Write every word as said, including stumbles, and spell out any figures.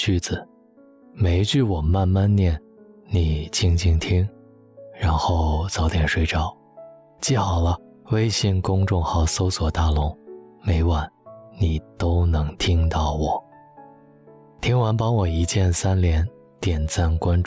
句子，每一句我慢慢念，你静静听，然后早点睡着。记好了，微信公众号搜索大龙，每晚你都能听到我。听完帮我一键三连，点赞关注。